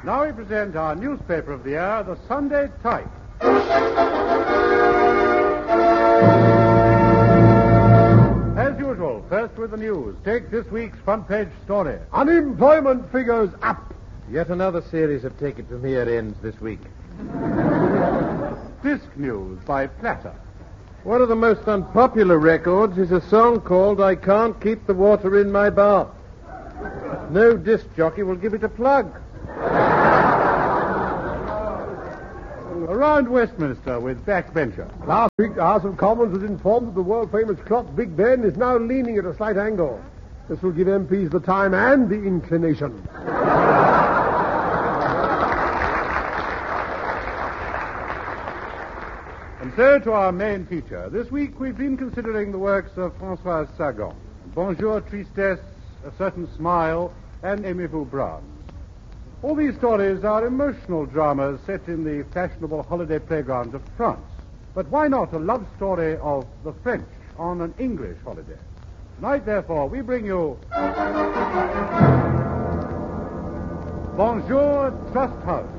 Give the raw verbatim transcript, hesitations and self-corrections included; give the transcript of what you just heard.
Now we present our newspaper of the year, the Sunday Type. As usual, first with the news. Take this week's front page story. Unemployment figures up. Yet another series of Take It From Here ends this week. Disc News by Platter. One of the most unpopular records is a song called I Can't Keep the Water in My Bath. No disc jockey will give it a plug. Around Westminster with Backbencher. Last week, the House of Commons was informed that the world-famous clock Big Ben is now leaning at a slight angle. This will give M Ps the time and the inclination. And so to our main feature. This week we've been considering the works of Françoise Sagan. Bonjour, Tristesse, A Certain Smile, and Aimez-vous Brahms. All these stories are emotional dramas set in the fashionable holiday playgrounds of France. But why not a love story of the French on an English holiday? Tonight, therefore, we bring you Bonjour, Trust House.